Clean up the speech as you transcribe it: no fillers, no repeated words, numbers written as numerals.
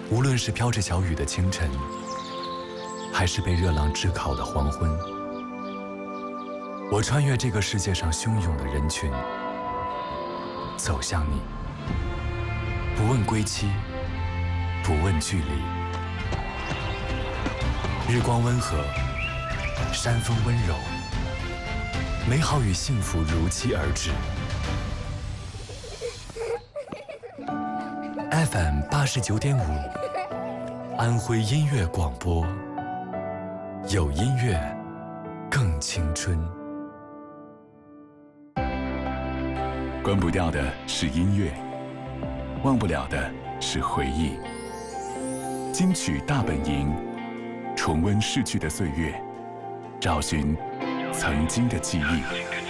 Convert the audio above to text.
无论是飘着小雨的清晨，还是被热浪炙烤的黄昏，我穿越这个世界上汹涌的人群，走向你，不问归期，不问距离。日光温和，山风温柔，美好与幸福如期而至。FM 89.5，安徽音乐广播，有音乐更青春。 关不掉的是音乐，忘不了的是回忆。金曲大本营，重温逝去的岁月，找寻曾经的记忆。